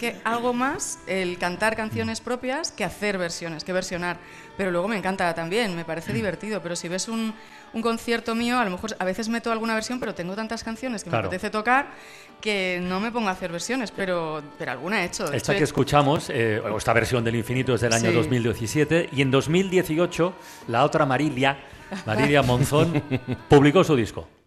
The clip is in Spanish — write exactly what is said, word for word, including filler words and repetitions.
que algo más el cantar canciones propias que hacer versiones, que versionar. Pero luego me encanta también, me parece divertido. Pero si ves un, un concierto mío, a lo mejor a veces meto alguna versión, pero tengo tantas canciones que claro. me apetece tocar que no me pongo a hacer versiones, pero, pero alguna he hecho. De esta hecho, que he... escuchamos, eh, esta versión del Infinito es del año sí. dos mil diecisiete, y en dos mil dieciocho la otra Marilia, Marilia Monzón, publicó su disco.